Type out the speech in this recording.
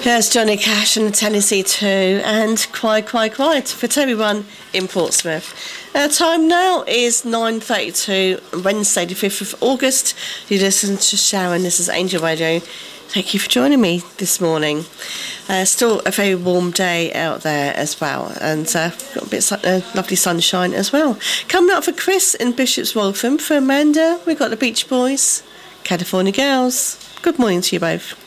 There's Johnny Cash and the Tennessee 2 and Quiet for Toby 1 in Portsmouth. Our time now is 9:32, Wednesday the 5th of August. You listen to Sharon, this is Angel Radio. Thank you for joining me this morning. Still a very warm day out there as well, and got a bit of lovely sunshine as well. Coming up for Chris in Bishop's Waltham. For Amanda, we've got the Beach Boys, California Girls. Good morning to you both.